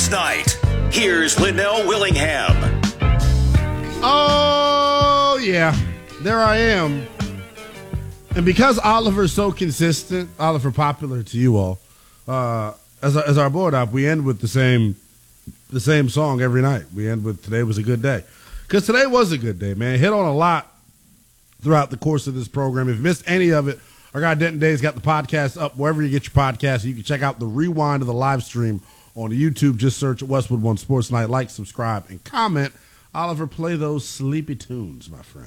Sports Night. Here's Linnell Willingham. Oh, yeah. There I am. And because Oliver's so consistent, Oliver popular to you all, as our board op, we end with the same song every night. We end with "Today Was a Good Day." Because today was a good day, man. Hit on a lot throughout the course of this program. If you missed any of it, our guy Denton Day's got the podcast up wherever you get your podcasts. You can check out the rewind of the live stream on YouTube. Just search Westwood One Sports Night. Like, subscribe, and comment. Oliver, play those sleepy tunes, my friend.